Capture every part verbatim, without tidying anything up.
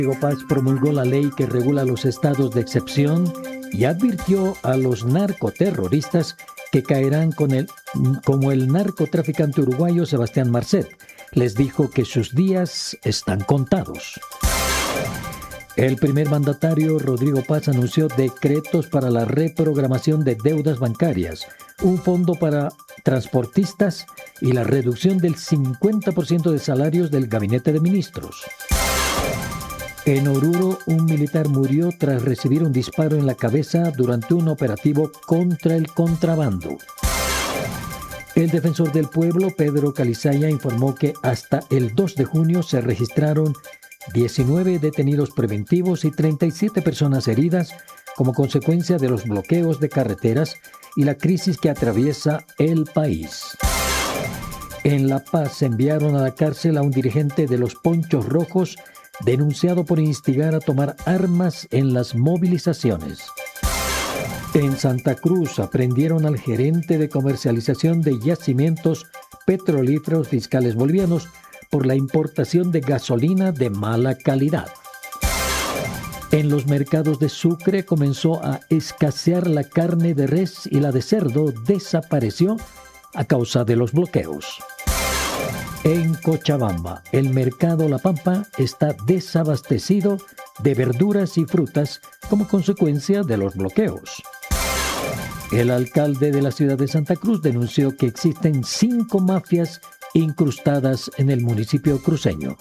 Rodrigo Paz promulgó la ley que regula los estados de excepción y advirtió a los narcoterroristas que caerán con el, como el narcotraficante uruguayo Sebastián Marcet. Les dijo que sus días están contados. El primer mandatario, Rodrigo Paz, anunció decretos para la reprogramación de deudas bancarias, un fondo para transportistas y la reducción del cincuenta por ciento de salarios del gabinete de ministros. En Oruro, un militar murió tras recibir un disparo en la cabeza durante un operativo contra el contrabando. El defensor del pueblo, Pedro Calizaya, informó que hasta el dos de junio se registraron diecinueve detenidos preventivos y treinta y siete personas heridas como consecuencia de los bloqueos de carreteras y la crisis que atraviesa el país. En La Paz enviaron a la cárcel a un dirigente de los Ponchos Rojos denunciado por instigar a tomar armas en las movilizaciones. En Santa Cruz aprendieron al gerente de comercialización de yacimientos petrolíferos fiscales bolivianos por la importación de gasolina de mala calidad. En los mercados de Sucre comenzó a escasear la carne de res y la de cerdo desapareció a causa de los bloqueos. En Cochabamba, el mercado La Pampa está desabastecido de verduras y frutas como consecuencia de los bloqueos. El alcalde de la ciudad de Santa Cruz denunció que existen cinco mafias incrustadas en el municipio cruceño.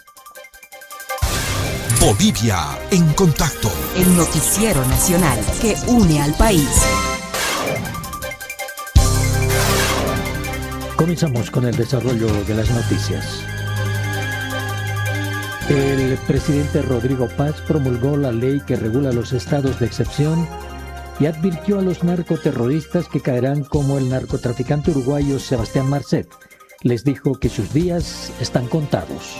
Bolivia en contacto. El noticiero nacional que une al país. Comenzamos con el desarrollo de las noticias. El presidente Rodrigo Paz promulgó la ley que regula los estados de excepción y advirtió a los narcoterroristas que caerán como el narcotraficante uruguayo Sebastián Marcet. Les dijo que sus días están contados.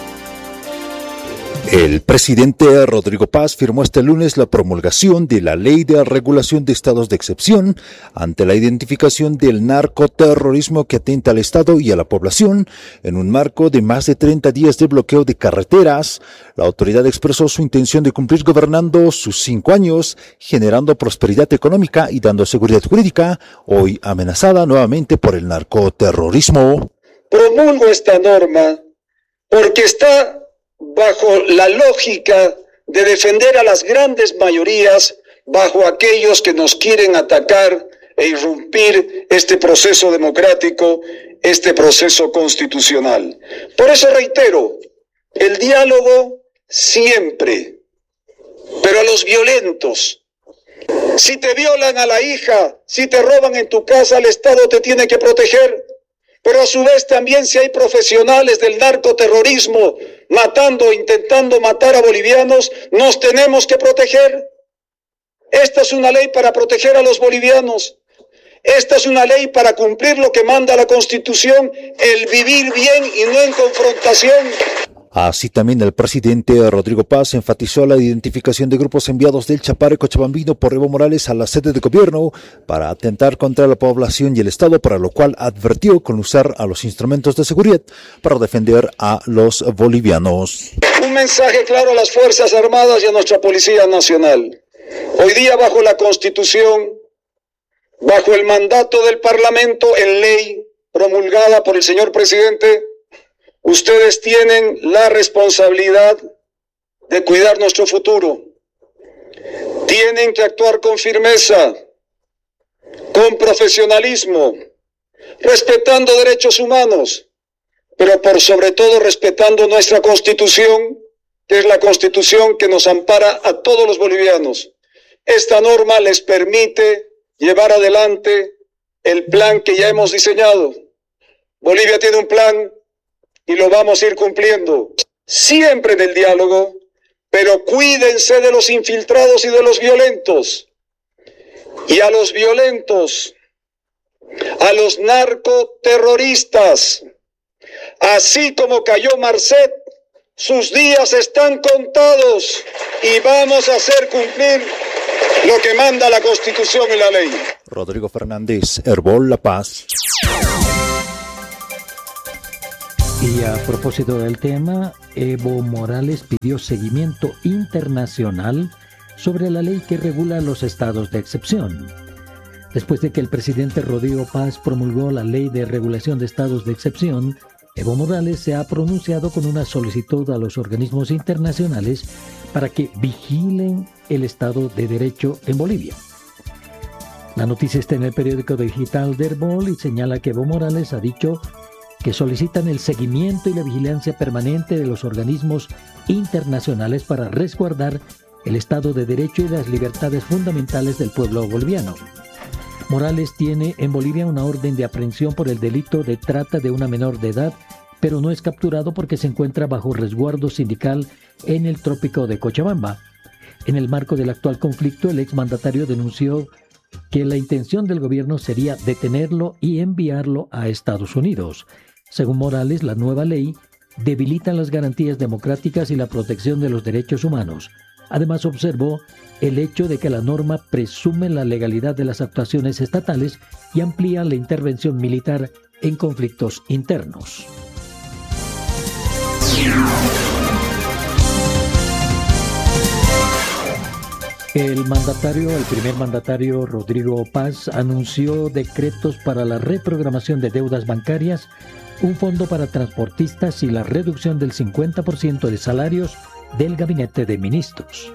El presidente Rodrigo Paz firmó este lunes la promulgación de la Ley de Regulación de Estados de Excepción ante la identificación del narcoterrorismo que atenta al Estado y a la población en un marco de más de treinta días de bloqueo de carreteras. La autoridad expresó su intención de cumplir gobernando sus cinco años, generando prosperidad económica y dando seguridad jurídica, hoy amenazada nuevamente por el narcoterrorismo. Promulgo esta norma porque está bajo la lógica de defender a las grandes mayorías, bajo aquellos que nos quieren atacar e irrumpir este proceso democrático, este proceso constitucional. Por eso reitero, el diálogo siempre, pero a los violentos. Si te violan a la hija, si te roban en tu casa, el Estado te tiene que proteger. Pero a su vez también si hay profesionales del narcoterrorismo matando, intentando matar a bolivianos, nos tenemos que proteger. Esta es una ley para proteger a los bolivianos. Esta es una ley para cumplir lo que manda la Constitución, el vivir bien y no en confrontación. Así también el presidente Rodrigo Paz enfatizó la identificación de grupos enviados del Chapare cochabambino por Evo Morales a la sede de gobierno para atentar contra la población y el Estado, para lo cual advirtió con usar a los instrumentos de seguridad para defender a los bolivianos. Un mensaje claro a las Fuerzas Armadas y a nuestra Policía Nacional. Hoy día, bajo la Constitución, bajo el mandato del Parlamento en ley promulgada por el señor presidente, ustedes tienen la responsabilidad de cuidar nuestro futuro. Tienen que actuar con firmeza, con profesionalismo, respetando derechos humanos, pero por sobre todo respetando nuestra Constitución, que es la Constitución que nos ampara a todos los bolivianos. Esta norma les permite llevar adelante el plan que ya hemos diseñado. Bolivia tiene un plan y lo vamos a ir cumpliendo, siempre en el diálogo, pero cuídense de los infiltrados y de los violentos. Y a los violentos, a los narcoterroristas, así como cayó Marcet, sus días están contados y vamos a hacer cumplir lo que manda la Constitución y la ley. Rodrigo Fernández, Herbol La Paz. Y a propósito del tema, Evo Morales pidió seguimiento internacional sobre la ley que regula los estados de excepción. Después de que el presidente Rodrigo Paz promulgó la ley de regulación de estados de excepción, Evo Morales se ha pronunciado con una solicitud a los organismos internacionales para que vigilen el Estado de Derecho en Bolivia. La noticia está en el periódico digital Der Bol y señala que Evo Morales ha dicho que solicitan el seguimiento y la vigilancia permanente de los organismos internacionales para resguardar el Estado de Derecho y las libertades fundamentales del pueblo boliviano. Morales tiene en Bolivia una orden de aprehensión por el delito de trata de una menor de edad, pero no es capturado porque se encuentra bajo resguardo sindical en el trópico de Cochabamba. En el marco del actual conflicto, el exmandatario denunció que la intención del gobierno sería detenerlo y enviarlo a Estados Unidos. Según Morales, la nueva ley debilita las garantías democráticas y la protección de los derechos humanos. Además, observó el hecho de que la norma presume la legalidad de las actuaciones estatales y amplía la intervención militar en conflictos internos. El mandatario, el primer mandatario Rodrigo Paz, anunció decretos para la reprogramación de deudas bancarias, un fondo para transportistas y la reducción del cincuenta por ciento de salarios del gabinete de ministros.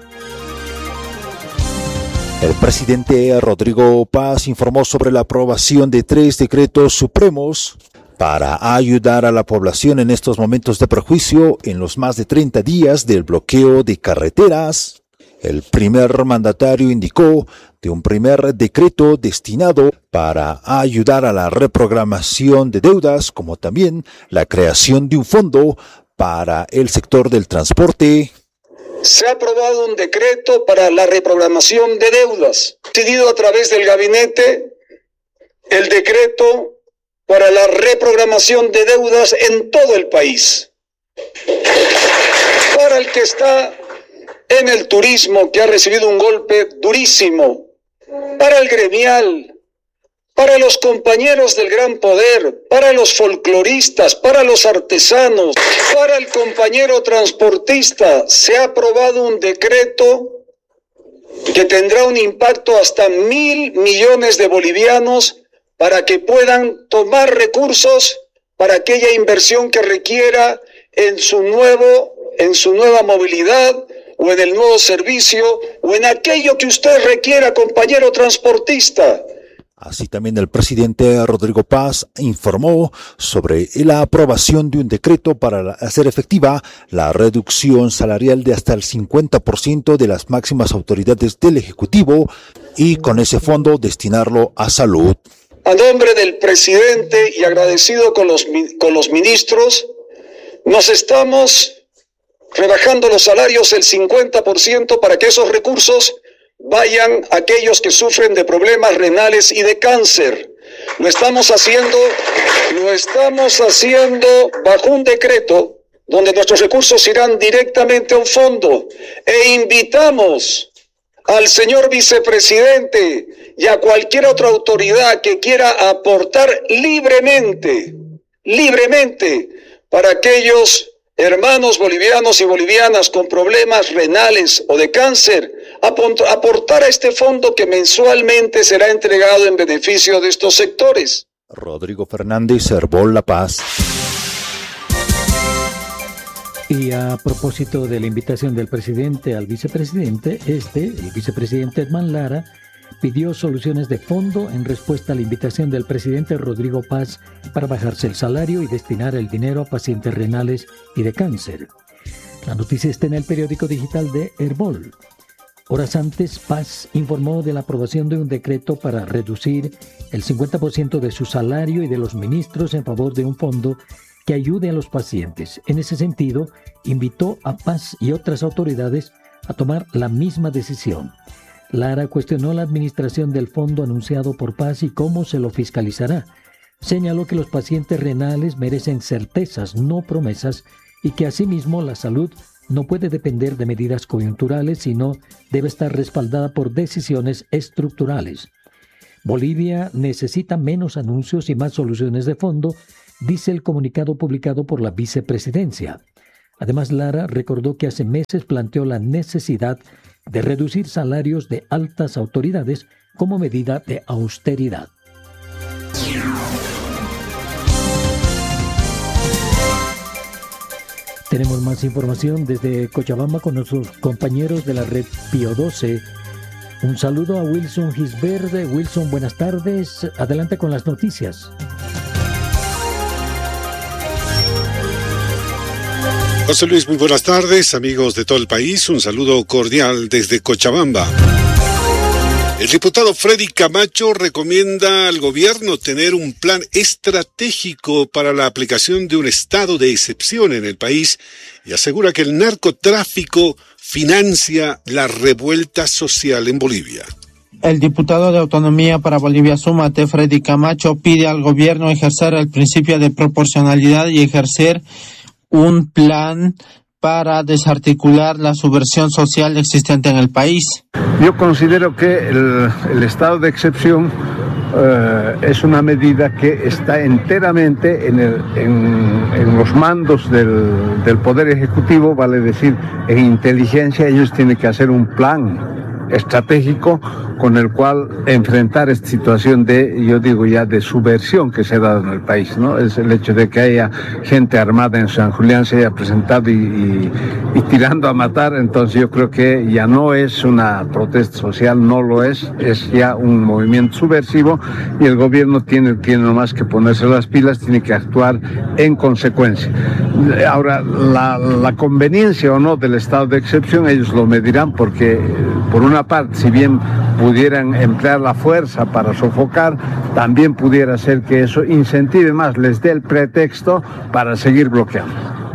El presidente Rodrigo Paz informó sobre la aprobación de tres decretos supremos para ayudar a la población en estos momentos de perjuicio en los más de treinta días del bloqueo de carreteras. El primer mandatario indicó de un primer decreto destinado para ayudar a la reprogramación de deudas, como también la creación de un fondo para el sector del transporte. Se ha aprobado un decreto para la reprogramación de deudas, decidido a través del gabinete el decreto para la reprogramación de deudas en todo el país. Para el que está en el turismo, que ha recibido un golpe durísimo, para el gremial, para los compañeros del gran poder, para los folcloristas, para los artesanos, para el compañero transportista, se ha aprobado un decreto que tendrá un impacto hasta mil millones de bolivianos para que puedan tomar recursos para aquella inversión que requiera en su nuevo, en su nueva movilidad, o en el nuevo servicio, o en aquello que usted requiera, compañero transportista. Así también el presidente Rodrigo Paz informó sobre la aprobación de un decreto para hacer efectiva la reducción salarial de hasta el cincuenta por ciento de las máximas autoridades del Ejecutivo y con ese fondo destinarlo a salud. A nombre del presidente y agradecido con los, con los ministros, nos estamos rebajando los salarios el cincuenta por ciento para que esos recursos vayan a aquellos que sufren de problemas renales y de cáncer. Lo estamos haciendo, lo estamos haciendo bajo un decreto donde nuestros recursos irán directamente a un fondo, e invitamos al señor vicepresidente y a cualquier otra autoridad que quiera aportar libremente, libremente para aquellos hermanos bolivianos y bolivianas con problemas renales o de cáncer, aportar a este fondo que mensualmente será entregado en beneficio de estos sectores. Rodrigo Fernández, Herbol La Paz. Y a propósito de la invitación del presidente al vicepresidente, este, el vicepresidente Edman Lara, pidió soluciones de fondo en respuesta a la invitación del presidente Rodrigo Paz para bajarse el salario y destinar el dinero a pacientes renales y de cáncer. La noticia está en el periódico digital de Herbol. Horas antes, Paz informó de la aprobación de un decreto para reducir el cincuenta por ciento de su salario y de los ministros en favor de un fondo que ayude a los pacientes. En ese sentido, invitó a Paz y otras autoridades a tomar la misma decisión. Lara cuestionó la administración del fondo anunciado por Paz y cómo se lo fiscalizará. Señaló que los pacientes renales merecen certezas, no promesas, y que asimismo la salud no puede depender de medidas coyunturales, sino debe estar respaldada por decisiones estructurales. Bolivia necesita menos anuncios y más soluciones de fondo dice el comunicado publicado por la vicepresidencia. Además, Lara recordó que hace meses planteó la necesidad de reducir salarios de altas autoridades como medida de austeridad. Tenemos más información desde Cochabamba con nuestros compañeros de la red Pío doce. Un saludo a Wilson Gisberde. Wilson, buenas tardes. Adelante con las noticias. José Luis, muy buenas tardes, amigos de todo el país. Un saludo cordial desde Cochabamba. El diputado Freddy Camacho recomienda al gobierno tener un plan estratégico para la aplicación de un estado de excepción en el país y asegura que el narcotráfico financia la revuelta social en Bolivia. El diputado de Autonomía para Bolivia Súmate, Freddy Camacho, pide al gobierno ejercer el principio de proporcionalidad y ejercer un plan para desarticular la subversión social existente en el país. Yo considero que el, el estado de excepción eh, es una medida que está enteramente en, el, en, en los mandos del, del Poder Ejecutivo, vale decir, en inteligencia ellos tienen que hacer un plan estratégico con el cual enfrentar esta situación de, yo digo ya, de subversión que se ha dado en el país, ¿no? Es el hecho de que haya gente armada en San Julián, se haya presentado y, y, y tirando a matar. Entonces yo creo que ya no es una protesta social, no lo es, es ya un movimiento subversivo y el gobierno tiene, tiene nomás que ponerse las pilas, tiene que actuar en consecuencia. Ahora, la, la conveniencia o no del estado de excepción, ellos lo medirán porque, por una parte, si bien pudieran emplear la fuerza para sofocar, también pudiera ser que eso incentive más, les dé el pretexto para seguir bloqueando.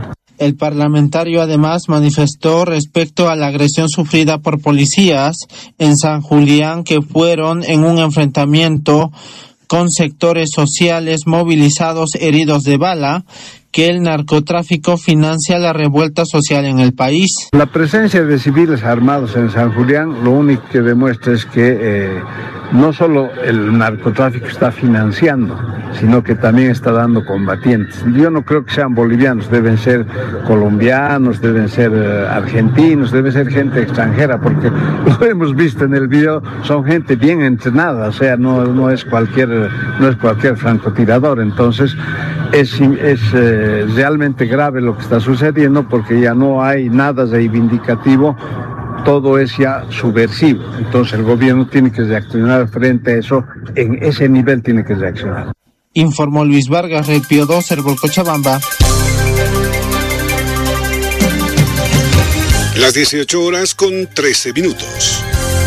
El parlamentario además manifestó respecto a la agresión sufrida por policías en San Julián que fueron en un enfrentamiento con sectores sociales movilizados heridos de bala, que el narcotráfico financia la revuelta social en el país. La presencia de civiles armados en San Julián lo único que demuestra es que eh, no solo el narcotráfico está financiando, sino que también está dando combatientes. Yo no creo que sean bolivianos, deben ser colombianos, deben ser eh, argentinos, deben ser gente extranjera, porque lo hemos visto en el video, son gente bien entrenada, o sea, no, no es cualquier, no es cualquier francotirador. Entonces, es, es eh, realmente grave lo que está sucediendo porque ya no hay nada reivindicativo, todo es ya subversivo. Entonces el gobierno tiene que reaccionar frente a eso, en ese nivel tiene que reaccionar. Informó Luis Vargas, Red Pío doce, Cochabamba. Las dieciocho horas con trece minutos.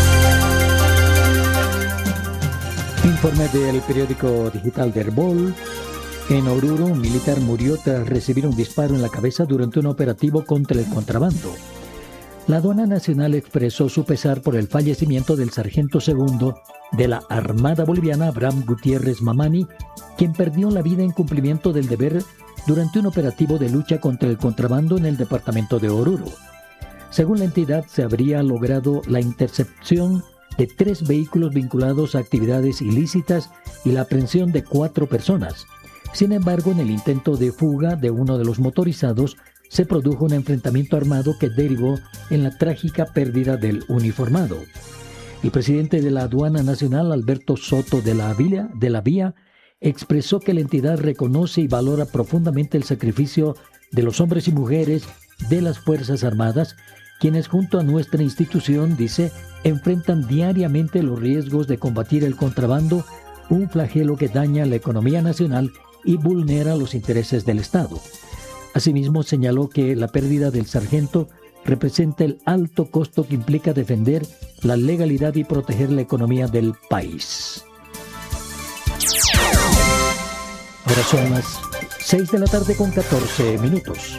Informe del periódico digital Derbol. En Oruro, un militar murió tras recibir un disparo en la cabeza durante un operativo contra el contrabando. La Aduana Nacional expresó su pesar por el fallecimiento del sargento segundo de la Armada Boliviana, Abraham Gutiérrez Mamani, quien perdió la vida en cumplimiento del deber durante un operativo de lucha contra el contrabando en el departamento de Oruro. Según la entidad, se habría logrado la intercepción de tres vehículos vinculados a actividades ilícitas y la aprehensión de cuatro personas. Sin embargo, en el intento de fuga de uno de los motorizados, se produjo un enfrentamiento armado que derivó en la trágica pérdida del uniformado. El presidente de la Aduana Nacional, Alberto Soto de la Villa, de la Vía, expresó que la entidad reconoce y valora profundamente el sacrificio de los hombres y mujeres de las Fuerzas Armadas, quienes junto a nuestra institución, dice, enfrentan diariamente los riesgos de combatir el contrabando, un flagelo que daña la economía nacional y vulnera los intereses del Estado. Asimismo, señaló que la pérdida del sargento representa el alto costo que implica defender la legalidad y proteger la economía del país. Ahora son las seis de la tarde con catorce minutos.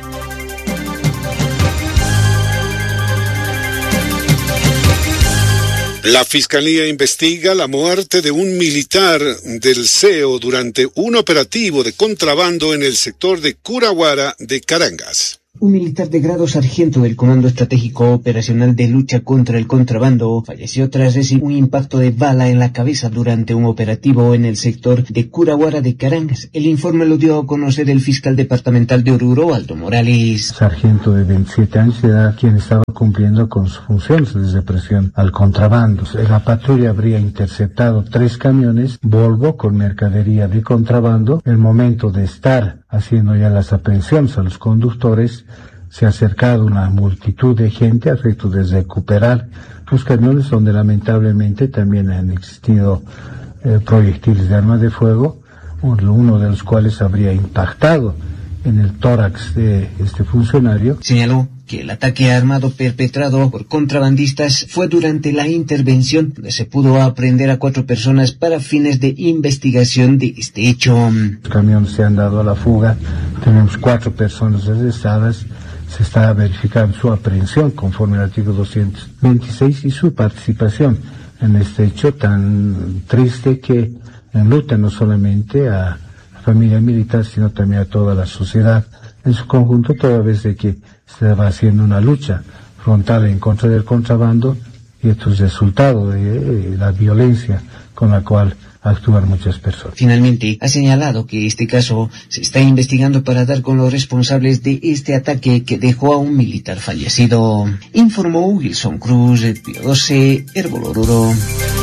La Fiscalía investiga la muerte de un militar del C E O durante un operativo de contrabando en el sector de Curaguara de Carangas. Un militar de grado sargento del Comando Estratégico Operacional de Lucha contra el Contrabando falleció tras recibir un impacto de bala en la cabeza durante un operativo en el sector de Curaguara de Carangas. El informe lo dio a conocer el fiscal departamental de Oruro, Aldo Morales. Sargento de veintisiete años de edad, quien estaba cumpliendo con sus funciones de represión al contrabando. La patrulla habría interceptado tres camiones Volvo con mercadería de contrabando. El momento de estar haciendo ya las aprehensiones a los conductores, se ha acercado una multitud de gente a efecto de recuperar los camiones, donde lamentablemente también han existido eh, proyectiles de arma de fuego, uno de los cuales habría impactado en el tórax de este funcionario. Señaló que el ataque armado perpetrado por contrabandistas fue durante la intervención, donde se pudo aprehender a cuatro personas para fines de investigación de este hecho. Los camiones se han dado a la fuga, tenemos cuatro personas arrestadas, se está verificando su aprehensión conforme al artículo doscientos veintiséis y su participación en este hecho tan triste que enluta no solamente a la familia militar, sino también a toda la sociedad en su conjunto, toda vez de que se va haciendo una lucha frontal en contra del contrabando, y esto es resultado de la violencia con la cual actúan muchas personas. Finalmente, ha señalado que este caso se está investigando para dar con los responsables de este ataque que dejó a un militar fallecido. Informó Wilson Cruz, Pío doce, Herbol Oruro.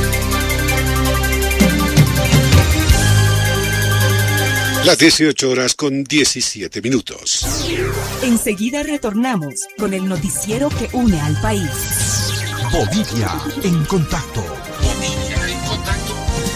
Las dieciocho horas con diecisiete minutos. Enseguida retornamos con el noticiero que une al país. Bolivia en contacto. Bolivia en contacto.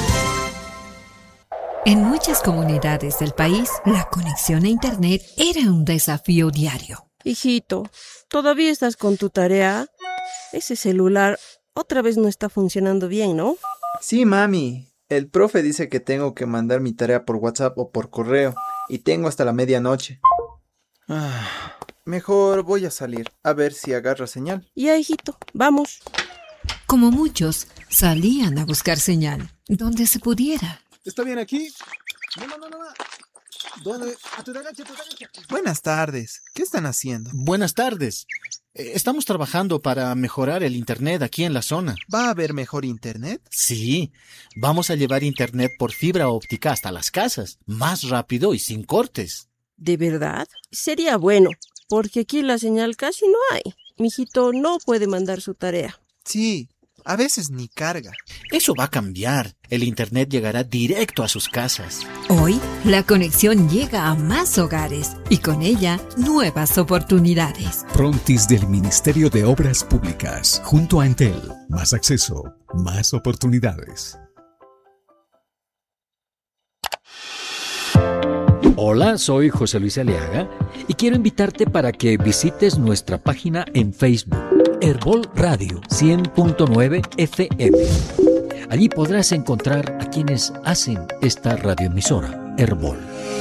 En muchas comunidades del país, la conexión a Internet era un desafío diario. Hijito, ¿todavía estás con tu tarea? Ese celular otra vez no está funcionando bien, ¿no? Sí, mami. El profe dice que tengo que mandar mi tarea por WhatsApp o por correo, y tengo hasta la medianoche. Ah, mejor voy a salir, a ver si agarra señal. Ya, hijito, vamos. Como muchos, salían a buscar señal, donde se pudiera. ¿Está bien aquí? No, no, no, no. ¿Dónde? A tu derecha, a tu derecha. Buenas tardes. ¿Qué están haciendo? Buenas tardes. Estamos trabajando para mejorar el internet aquí en la zona. ¿Va a haber mejor internet? Sí. Vamos a llevar internet por fibra óptica hasta las casas. Más rápido y sin cortes. ¿De verdad? Sería bueno, porque aquí la señal casi no hay. Mijito no puede mandar su tarea. Sí. A veces ni carga. Eso va a cambiar. El internet llegará directo a sus casas. Hoy, la conexión llega a más hogares y con ella, nuevas oportunidades. Frontis del Ministerio de Obras Públicas, junto a Entel. Más acceso, más oportunidades. Hola, soy José Luis Aliaga y quiero invitarte para que visites nuestra página en Facebook, Herbol Radio cien punto nueve F M. Allí podrás encontrar a quienes hacen esta radioemisora, Herbol.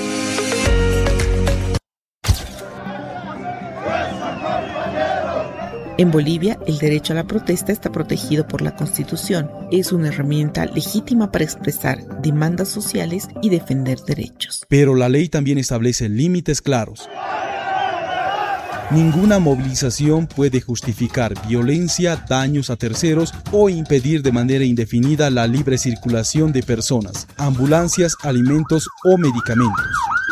En Bolivia, el derecho a la protesta está protegido por la Constitución. Es una herramienta legítima para expresar demandas sociales y defender derechos. Pero la ley también establece límites claros. Ninguna movilización puede justificar violencia, daños a terceros o impedir de manera indefinida la libre circulación de personas, ambulancias, alimentos o medicamentos.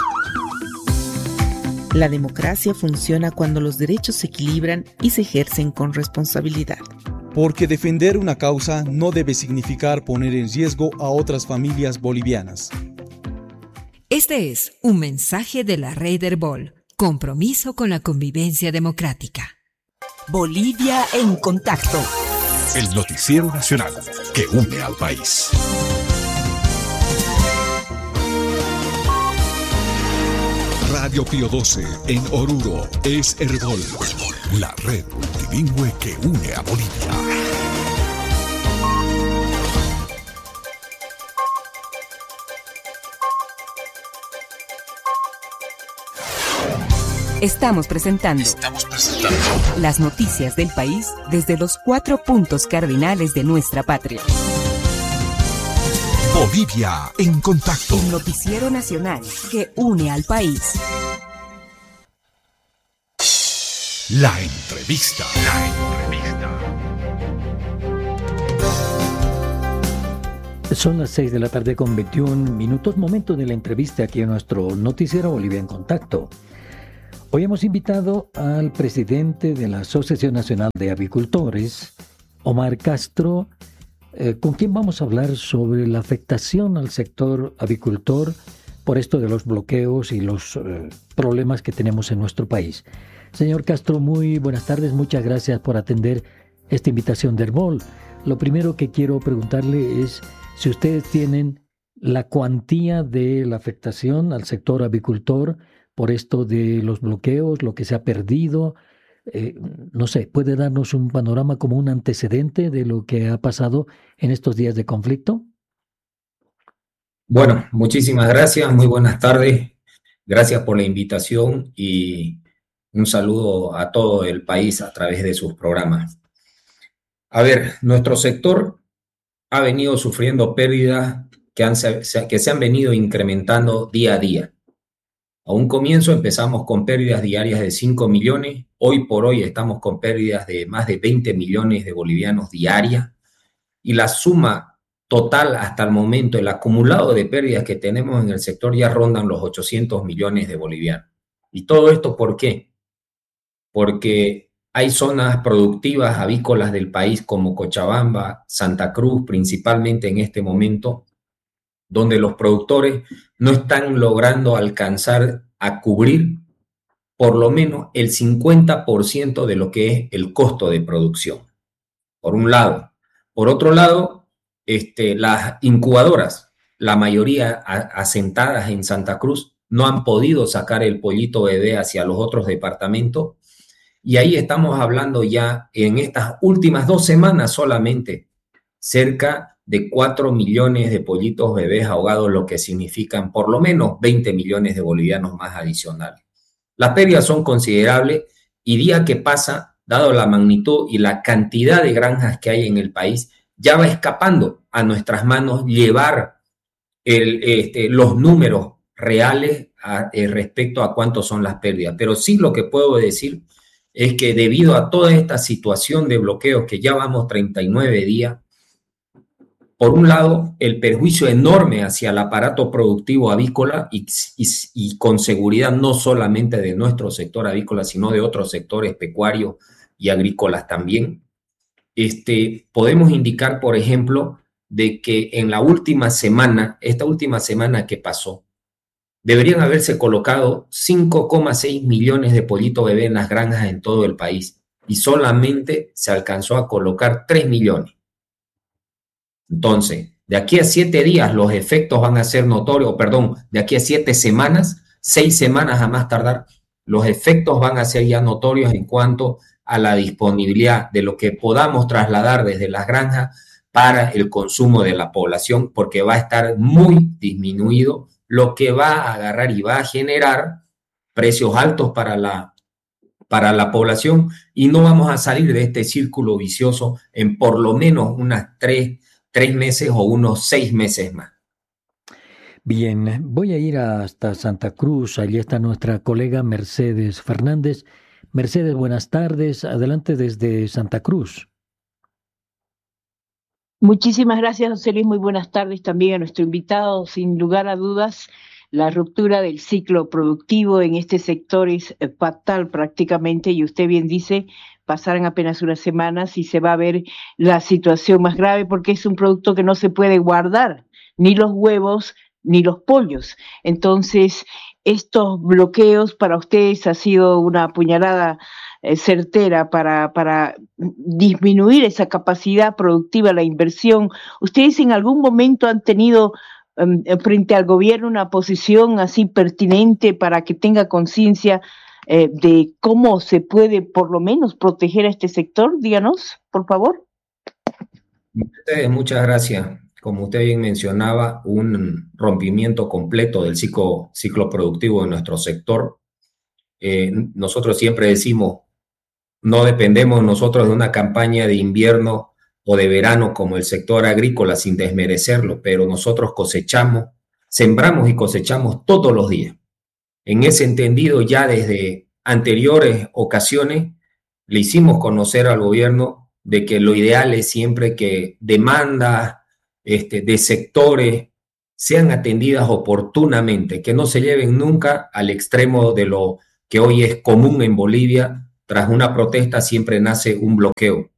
La democracia funciona cuando los derechos se equilibran y se ejercen con responsabilidad. Porque defender una causa no debe significar poner en riesgo a otras familias bolivianas. Este es un mensaje de la Red Herbol. Compromiso con la convivencia democrática. Bolivia en contacto. El noticiero nacional que une al país. Radio Pío doce en Oruro es Herbol, la red multilingüe que une a Bolivia. Estamos presentando, Estamos presentando las noticias del país desde los cuatro puntos cardinales de nuestra patria. Bolivia en contacto. El noticiero nacional que une al país. La entrevista. La entrevista. Son las seis de la tarde con veintiún minutos, momento de la entrevista aquí en nuestro noticiero Bolivia en Contacto. Hoy hemos invitado al presidente de la Asociación Nacional de Avicultores, Omar Castro, eh, con quien vamos a hablar sobre la afectación al sector avicultor por esto de los bloqueos y los eh, problemas que tenemos en nuestro país. Señor Castro, muy buenas tardes, muchas gracias por atender esta invitación del Herbol. Lo primero que quiero preguntarle es si ustedes tienen la cuantía de la afectación al sector avicultor por esto de los bloqueos, lo que se ha perdido. Eh, no sé, ¿puede darnos un panorama como un antecedente de lo que ha pasado en estos días de conflicto? Bueno, muchísimas gracias, muy buenas tardes. Gracias por la invitación y un saludo a todo el país a través de sus programas. A ver, nuestro sector ha venido sufriendo pérdidas que, han, que se han venido incrementando día a día. A un comienzo empezamos con pérdidas diarias de cinco millones, hoy por hoy estamos con pérdidas de más de veinte millones de bolivianos diarias y la suma total hasta el momento, el acumulado de pérdidas que tenemos en el sector ya rondan los ochocientos millones de bolivianos. ¿Y todo esto por qué? Porque hay zonas productivas avícolas del país como Cochabamba, Santa Cruz, principalmente en este momento, donde los productores no están logrando alcanzar a cubrir por lo menos el cincuenta por ciento de lo que es el costo de producción, por un lado. Por otro lado, este, las incubadoras, la mayoría asentadas en Santa Cruz, no han podido sacar el pollito bebé hacia los otros departamentos. Y ahí estamos hablando ya en estas últimas dos semanas solamente cerca de cuatro millones de pollitos bebés ahogados, lo que significan por lo menos veinte millones de bolivianos más adicionales. Las pérdidas son considerables y día que pasa, dado la magnitud y la cantidad de granjas que hay en el país, ya va escapando a nuestras manos llevar el, este, los números reales a, eh, respecto a cuántos son las pérdidas. Pero sí lo que puedo decir es que debido a toda esta situación de bloqueos que ya vamos treinta y nueve días, por un lado, el perjuicio enorme hacia el aparato productivo avícola y, y, y con seguridad no solamente de nuestro sector avícola, sino de otros sectores pecuarios y agrícolas también. Este, podemos indicar, por ejemplo, de que en la última semana, esta última semana que pasó, deberían haberse colocado cinco coma seis millones de pollitos bebé en las granjas en todo el país y solamente se alcanzó a colocar tres millones. Entonces, de aquí a siete días los efectos van a ser notorios, perdón, de aquí a siete semanas, seis semanas a más tardar, los efectos van a ser ya notorios en cuanto a la disponibilidad de lo que podamos trasladar desde las granjas para el consumo de la población, porque va a estar muy disminuido, lo que va a agarrar y va a generar precios altos para la, para la población y no vamos a salir de este círculo vicioso en por lo menos unas tres, tres meses o unos seis meses más. Bien, voy a ir hasta Santa Cruz, allí está nuestra colega Mercedes Fernández. Mercedes, buenas tardes, adelante desde Santa Cruz. Muchísimas gracias, José Luis. Muy buenas tardes también a nuestro invitado. Sin lugar a dudas, la ruptura del ciclo productivo en este sector es fatal prácticamente, y usted bien dice, pasarán apenas unas semanas y se va a ver la situación más grave porque es un producto que no se puede guardar, ni los huevos ni los pollos. Entonces, estos bloqueos para ustedes ha sido una puñalada eh, certera para, para disminuir esa capacidad productiva, la inversión. ¿Ustedes en algún momento han tenido um, frente al gobierno una posición así pertinente para que tenga conciencia eh, de cómo se puede por lo menos proteger a este sector? Díganos, por favor. Ustedes, muchas gracias. Como usted bien mencionaba, un rompimiento completo del ciclo, ciclo productivo de nuestro sector. Eh, nosotros siempre decimos, no dependemos nosotros de una campaña de invierno o de verano como el sector agrícola, sin desmerecerlo, pero nosotros cosechamos, sembramos y cosechamos todos los días. En ese entendido, ya desde anteriores ocasiones, le hicimos conocer al gobierno de que lo ideal es siempre que demandas este, de sectores sean atendidas oportunamente, que no se lleven nunca al extremo de lo que hoy es común en Bolivia. Tras una protesta siempre nace un bloqueo.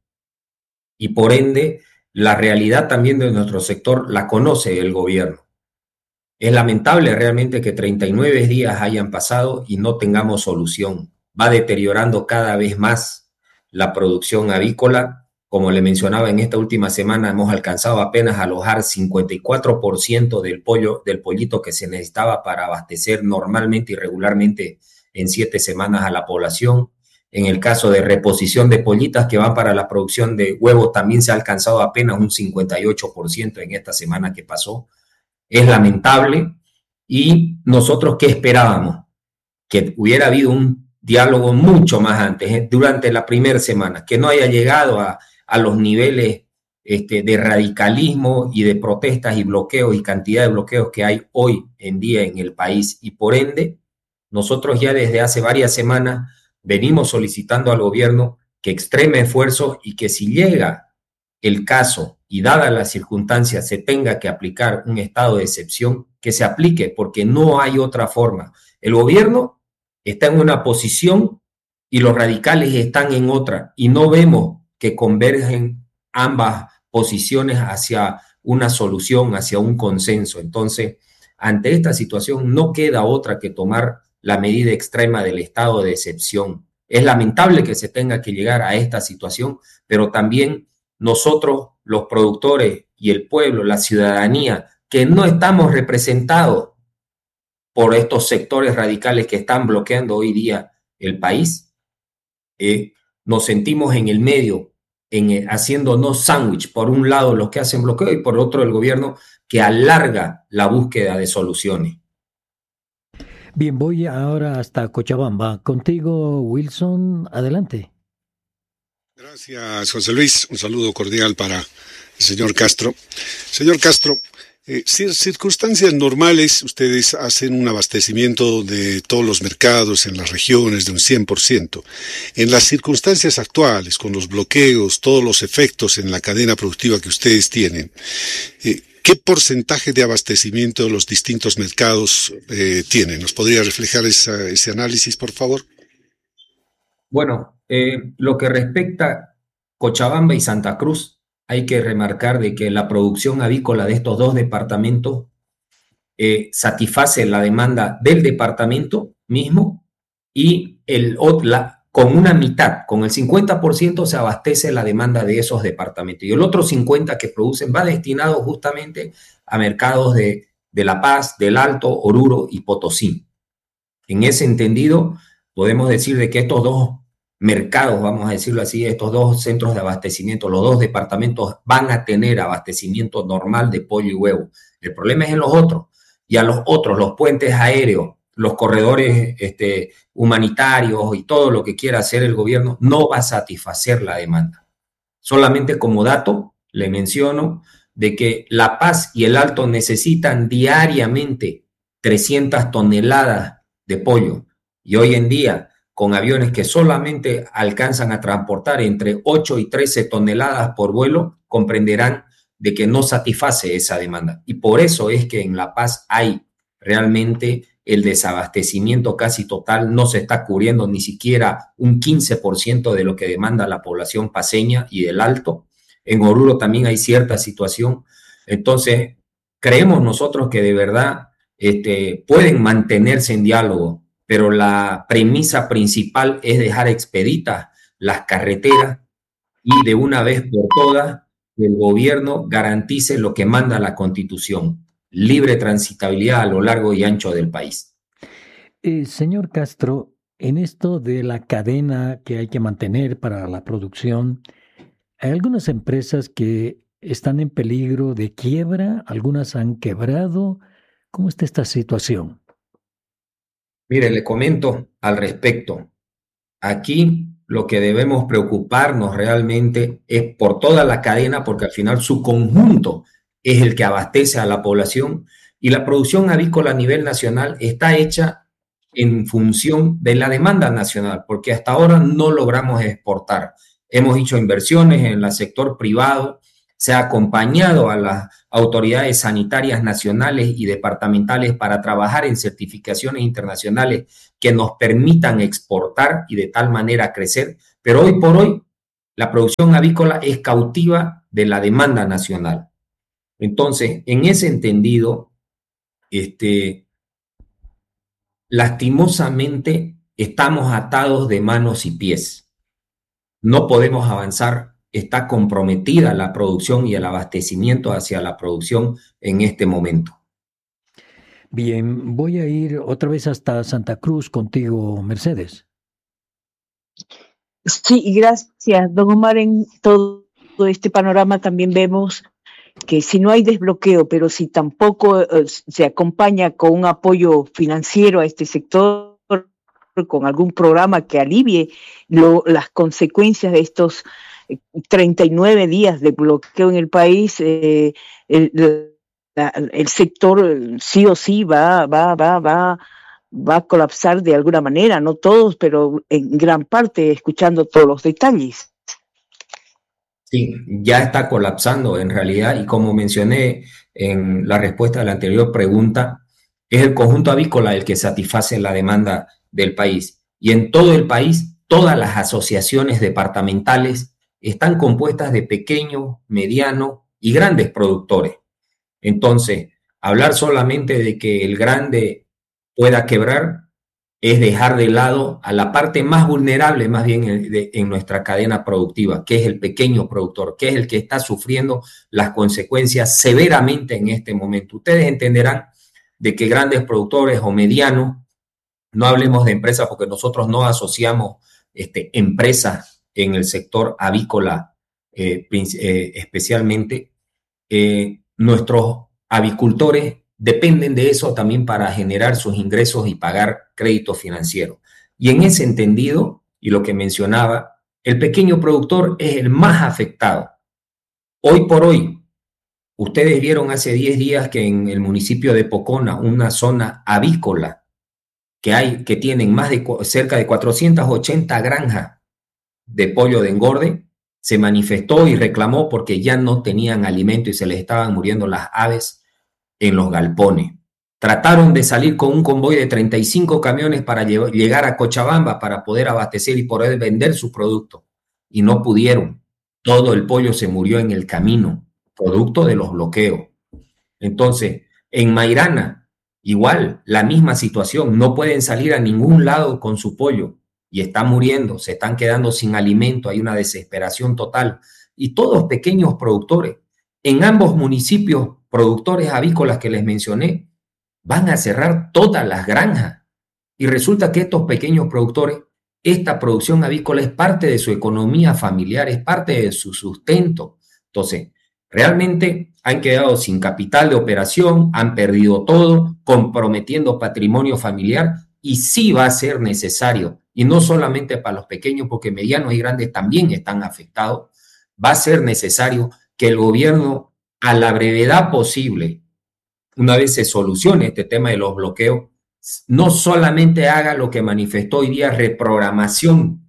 Y por ende, la realidad también de nuestro sector la conoce el gobierno. Es lamentable realmente que treinta y nueve días hayan pasado y no tengamos solución. Va deteriorando cada vez más la producción avícola. Como le mencionaba, en esta última semana hemos alcanzado apenas a alojar cincuenta y cuatro por ciento del pollo, del pollito que se necesitaba para abastecer normalmente y regularmente en siete semanas a la población. En el caso de reposición de pollitas que van para la producción de huevos, también se ha alcanzado apenas un cincuenta y ocho por ciento en esta semana que pasó. Es lamentable. Y nosotros, ¿qué esperábamos? Que hubiera habido un diálogo mucho más antes, ¿eh? Durante la primera semana, que no haya llegado a, a los niveles este, de radicalismo y de protestas y bloqueos y cantidad de bloqueos que hay hoy en día en el país. Y por ende, nosotros ya desde hace varias semanas venimos solicitando al gobierno que extreme esfuerzos y que si llega el caso y dadas las circunstancias se tenga que aplicar un estado de excepción, que se aplique, porque no hay otra forma. El gobierno está en una posición y los radicales están en otra, y no vemos que convergen ambas posiciones hacia una solución, hacia un consenso. Entonces, ante esta situación no queda otra que tomar la medida extrema del estado de excepción. Es lamentable que se tenga que llegar a esta situación, pero también nosotros, los productores y el pueblo, la ciudadanía, que no estamos representados por estos sectores radicales que están bloqueando hoy día el país, eh, nos sentimos en el medio, en, eh, haciéndonos sándwich, por un lado los que hacen bloqueo y por otro el gobierno que alarga la búsqueda de soluciones. Bien, voy ahora hasta Cochabamba. Contigo, Wilson, adelante. Gracias, José Luis. Un saludo cordial para el señor Castro. Señor Castro, eh, si en circunstancias normales ustedes hacen un abastecimiento de todos los mercados en las regiones de un cien por ciento. En las circunstancias actuales, con los bloqueos, todos los efectos en la cadena productiva que ustedes tienen, eh, ¿qué porcentaje de abastecimiento de los distintos mercados eh, tienen? ¿Nos podría reflejar esa, ese análisis, por favor? Bueno, eh, lo que respecta a Cochabamba y Santa Cruz, hay que remarcar de que la producción avícola de estos dos departamentos eh, satisface la demanda del departamento mismo y el, la, con una mitad, con el cincuenta por ciento se abastece la demanda de esos departamentos y el otro cincuenta por ciento que producen va destinado justamente a mercados de, de La Paz, del Alto, Oruro y Potosí. En ese entendido, podemos decir de que estos dos mercados, vamos a decirlo así, estos dos centros de abastecimiento, los dos departamentos van a tener abastecimiento normal de pollo y huevo. El problema es en los otros, y a los otros, los puentes aéreos, los corredores este, humanitarios y todo lo que quiera hacer el gobierno, no va a satisfacer la demanda. Solamente como dato, le menciono de que La Paz y el Alto necesitan diariamente trescientas toneladas de pollo, y hoy en día, con aviones que solamente alcanzan a transportar entre ocho y trece toneladas por vuelo, comprenderán de que no satisface esa demanda. Y por eso es que en La Paz hay realmente el desabastecimiento casi total, no se está cubriendo ni siquiera un quince por ciento de lo que demanda la población paceña y del Alto. En Oruro también hay cierta situación. Entonces, creemos nosotros que de verdad este, pueden mantenerse en diálogo, pero la premisa principal es dejar expeditas las carreteras y de una vez por todas el gobierno garantice lo que manda la Constitución, libre transitabilidad a lo largo y ancho del país. Eh, señor Castro, en esto de la cadena que hay que mantener para la producción, hay algunas empresas que están en peligro de quiebra, algunas han quebrado. ¿Cómo está esta situación? Mire, le comento al respecto. Aquí lo que debemos preocuparnos realmente es por toda la cadena, porque al final su conjunto es el que abastece a la población y la producción avícola a nivel nacional está hecha en función de la demanda nacional, porque hasta ahora no logramos exportar. Hemos hecho inversiones en el sector privado, se ha acompañado a las autoridades sanitarias nacionales y departamentales para trabajar en certificaciones internacionales que nos permitan exportar y de tal manera crecer, pero hoy por hoy la producción avícola es cautiva de la demanda nacional. Entonces, en ese entendido, este, lastimosamente estamos atados de manos y pies. No podemos avanzar, está comprometida la producción y el abastecimiento hacia la producción en este momento. Bien, voy a ir otra vez hasta Santa Cruz contigo, Mercedes. Sí, gracias, don Omar. En todo este panorama también vemos que si no hay desbloqueo, pero si tampoco eh, se acompaña con un apoyo financiero a este sector, con algún programa que alivie lo, las consecuencias de estos treinta y nueve días de bloqueo en el país, eh, el, la, el sector sí o sí va, va, va, va, va a colapsar de alguna manera, no todos, pero en gran parte, escuchando todos los detalles. Sí, ya está colapsando en realidad, y como mencioné en la respuesta a la anterior pregunta, es el conjunto avícola el que satisface la demanda del país. Y en todo el país, todas las asociaciones departamentales están compuestas de pequeños, medianos y grandes productores. Entonces, hablar solamente de que el grande pueda quebrar es dejar de lado a la parte más vulnerable, más bien en, de, en nuestra cadena productiva, que es el pequeño productor, que es el que está sufriendo las consecuencias severamente en este momento. Ustedes entenderán de que grandes productores o medianos, no hablemos de empresas porque nosotros no asociamos este, empresas en el sector avícola eh, eh, especialmente, eh, nuestros avicultores dependen de eso también para generar sus ingresos y pagar crédito financiero. Y en ese entendido, y lo que mencionaba, el pequeño productor es el más afectado. Hoy por hoy, ustedes vieron hace diez días que en el municipio de Pocona, una zona avícola, que hay, que tienen más de cerca de cuatrocientas ochenta granjas de pollo de engorde, se manifestó y reclamó porque ya no tenían alimento y se les estaban muriendo las aves en los galpones. Trataron de salir con un convoy de treinta y cinco camiones para llegar a Cochabamba para poder abastecer y poder vender su producto, y no pudieron. Todo el pollo se murió en el camino, producto de los bloqueos. Entonces, en Mairana, igual, la misma situación, no pueden salir a ningún lado con su pollo y están muriendo, se están quedando sin alimento, hay una desesperación total. Y todos pequeños productores, en ambos municipios productores avícolas que les mencioné, van a cerrar todas las granjas. Y resulta que estos pequeños productores, esta producción avícola es parte de su economía familiar, es parte de su sustento. Entonces, realmente han quedado sin capital de operación, han perdido todo, comprometiendo patrimonio familiar, y sí va a ser necesario, y no solamente para los pequeños, porque medianos y grandes también están afectados, va a ser necesario que el gobierno, a la brevedad posible, una vez se solucione este tema de los bloqueos, no solamente haga lo que manifestó hoy día, reprogramación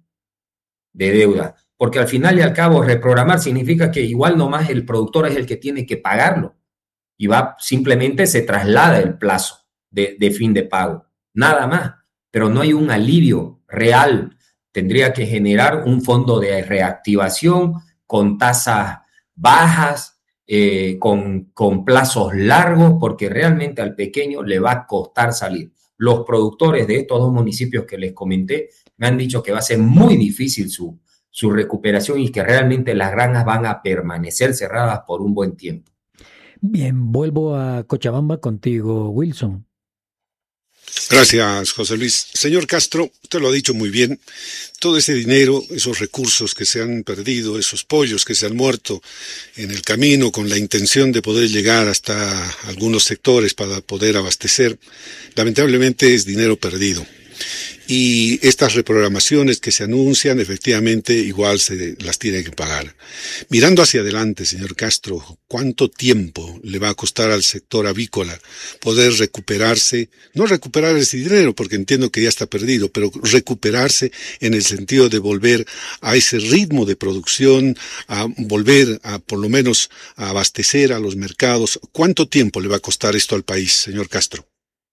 de deuda, porque al final y al cabo reprogramar significa que igual nomás el productor es el que tiene que pagarlo y va, simplemente se traslada el plazo de, de fin de pago, nada más, pero no hay un alivio real. Tendría que generar un fondo de reactivación con tasas bajas, eh, con, con plazos largos, porque realmente al pequeño le va a costar salir. Los productores de estos dos municipios que les comenté me han dicho que va a ser muy difícil su, su recuperación y que realmente las granjas van a permanecer cerradas por un buen tiempo. Bien, vuelvo a Cochabamba contigo, Wilson. Gracias, José Luis. Señor Castro, usted lo ha dicho muy bien. Todo ese dinero, esos recursos que se han perdido, esos pollos que se han muerto en el camino con la intención de poder llegar hasta algunos sectores para poder abastecer, lamentablemente es dinero perdido. y estas reprogramaciones que se anuncian efectivamente igual se las tiene que pagar. Mirando hacia adelante, señor Castro, ¿cuánto tiempo le va a costar al sector avícola poder recuperarse? No recuperar ese dinero, porque entiendo que ya está perdido, pero recuperarse en el sentido de volver a ese ritmo de producción, a volver a por lo menos a abastecer a los mercados. ¿Cuánto tiempo le va a costar esto al país, señor Castro?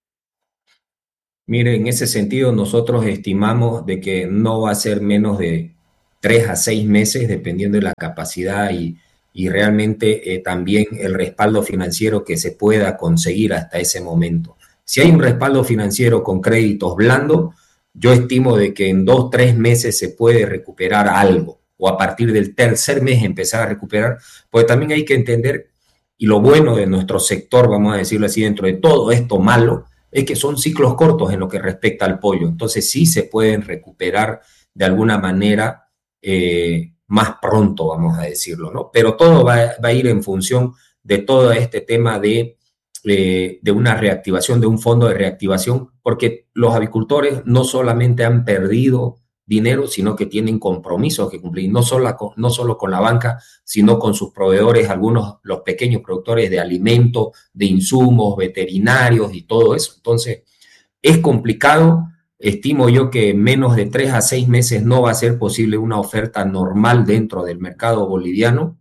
Mire, en ese sentido nosotros estimamos de que no va a ser menos de tres a seis meses, dependiendo de la capacidad y, y realmente eh, también el respaldo financiero que se pueda conseguir hasta ese momento. Si hay un respaldo financiero con créditos blandos, yo estimo de que en dos, tres meses se puede recuperar algo, o a partir del tercer mes empezar a recuperar, porque también hay que entender, y lo bueno de nuestro sector, vamos a decirlo así, dentro de todo esto malo, es que son ciclos cortos en lo que respecta al pollo. Entonces sí se pueden recuperar de alguna manera eh, más pronto, vamos a decirlo, ¿no? Pero todo va, va a ir en función de todo este tema de, eh, de una reactivación, de un fondo de reactivación, porque los avicultores no solamente han perdido dinero, sino que tienen compromisos que cumplir, no solo, con, no solo con la banca, sino con sus proveedores, algunos, los pequeños productores de alimentos, de insumos, veterinarios y todo eso. Entonces, es complicado. Estimo yo que en menos de tres a seis meses no va a ser posible una oferta normal dentro del mercado boliviano,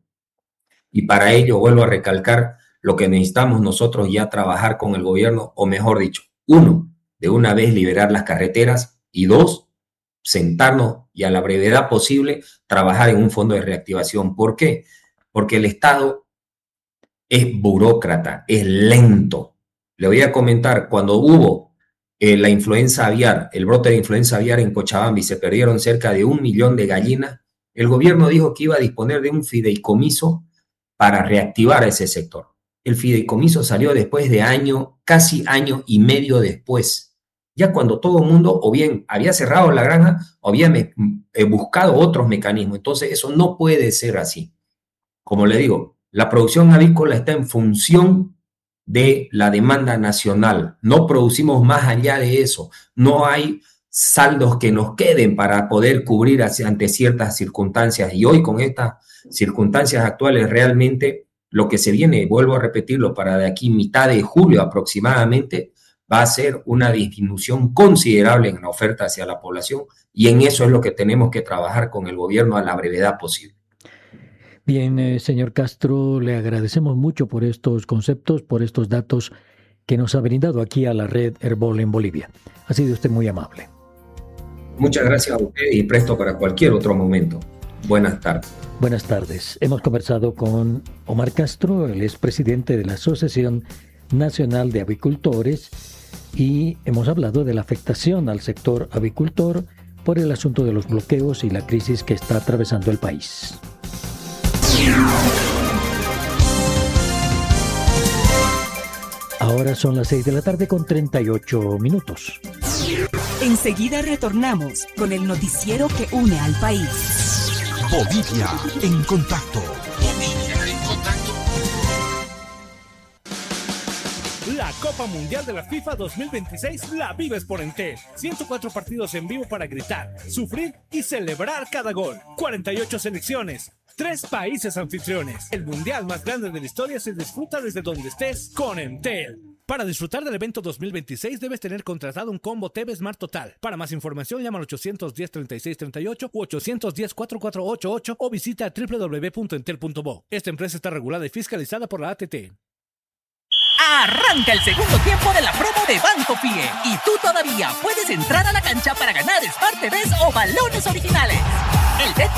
y para ello, vuelvo a recalcar, lo que necesitamos nosotros ya trabajar con el gobierno, o mejor dicho, uno, de una vez liberar las carreteras, y dos, sentarnos y a la brevedad posible trabajar en un fondo de reactivación. ¿Por qué? Porque el Estado es burócrata, es lento. Le voy a comentar, cuando hubo eh, la influenza aviar, el brote de influenza aviar en Cochabamba y se perdieron cerca de un millón de gallinas, el gobierno dijo que iba a disponer de un fideicomiso para reactivar a ese sector. El fideicomiso salió después de año, casi año y medio después. Ya cuando todo el mundo o bien había cerrado la granja o había me, eh, buscado otros mecanismos. Entonces eso no puede ser así. Como le digo, la producción avícola está en función de la demanda nacional. No producimos más allá de eso. No hay saldos que nos queden para poder cubrir hacia, ante ciertas circunstancias. Y hoy con estas circunstancias actuales realmente lo que se viene, vuelvo a repetirlo, para de aquí mitad de julio aproximadamente, va a ser una disminución considerable en la oferta hacia la población, y en eso es lo que tenemos que trabajar con el gobierno a la brevedad posible. Bien, eh, señor Castro, le agradecemos mucho por estos conceptos, por estos datos que nos ha brindado aquí a la red Herbol en Bolivia. Ha sido usted muy amable. Muchas gracias a usted y presto para cualquier otro momento. Buenas tardes. Buenas tardes. Hemos conversado con Omar Castro, el expresidente de la Asociación Nacional de Avicultores, y hemos hablado de la afectación al sector avicultor por el asunto de los bloqueos y la crisis que está atravesando el país. Ahora son las seis de la tarde con treinta y ocho minutos. Enseguida retornamos con el noticiero que une al país. Bolivia en contacto. Bolivia en contacto. La Copa Mundial de la FIFA dos mil veintiséis la vives por Entel. ciento cuatro partidos en vivo para gritar, sufrir y celebrar cada gol. cuarenta y ocho selecciones, tres países anfitriones. El mundial más grande de la historia se disfruta desde donde estés con Entel. Para disfrutar del evento dos mil veintiséis debes tener contratado un combo T V Smart Total. Para más información llama al ochocientos diez, treinta y seis treinta y ocho u ochocientos diez, cuarenta y cuatro ochenta y ocho o visita doble u doble u doble u punto entel punto bo. Esta empresa está regulada y fiscalizada por la A T T. Arranca el segundo tiempo de la promo de Banco Fie y tú todavía puedes entrar a la cancha para ganar Smart T Vs o balones originales. El D T